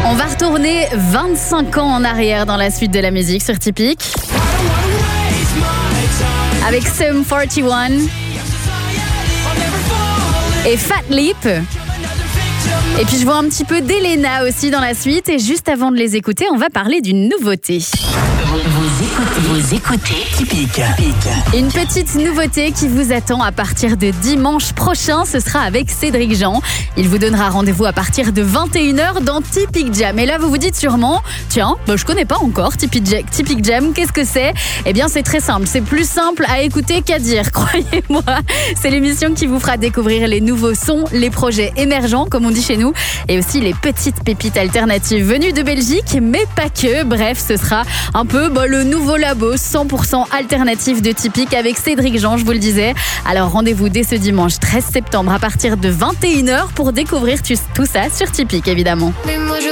On va retourner 25 ans en arrière dans la suite de la musique sur Typique. Avec Sum 41 et Fat Lip. Et puis je vois un petit peu d'Elena aussi dans la suite. Et juste avant de les écouter, on va parler d'une nouveauté. Vous écoutez Typique. Une petite nouveauté qui vous attend à partir de dimanche prochain. Ce sera avec Cédric Jean. Il vous donnera rendez-vous à partir de 21h dans Typique Jam. Et là, vous vous dites sûrement, tiens, je connais pas encore Typique Jam. Qu'est-ce que c'est ? Eh bien, c'est très simple. C'est plus simple à écouter qu'à dire, croyez-moi. C'est l'émission qui vous fera découvrir les nouveaux sons, les projets émergents, comme on dit chez nous, et aussi les petites pépites alternatives venues de Belgique, mais pas que. Bref, ce sera un peu le nouveau labo 100% alternatif de Typique avec Cédric Jean, je vous le disais. Alors rendez-vous dès ce dimanche 13 septembre à partir de 21h pour découvrir tout ça sur Typique, évidemment.